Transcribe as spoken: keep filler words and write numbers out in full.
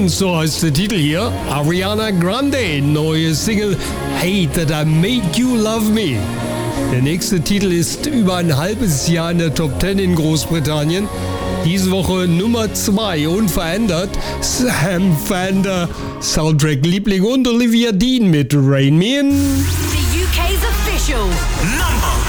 Woman, so heißt der Titel hier. Ariana Grande, neue Single Hate That I Made You Love Me. Der nächste Titel ist über ein halbes Jahr in der Top zehn in Großbritannien. Diese Woche Nummer zwei, unverändert. Sam Fender, Soundtrack-Liebling und Olivia Dean mit Rain Me In. The U K's official Number